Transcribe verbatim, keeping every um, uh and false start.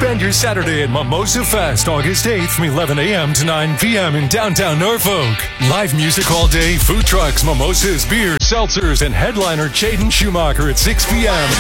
Spend your Saturday at Mimosa Fest, August eighth from eleven a.m. to nine p.m. in downtown Norfolk. Live music all day, food trucks, mimosas, beers, seltzers, and headliner Jaden Schumacher at six p.m.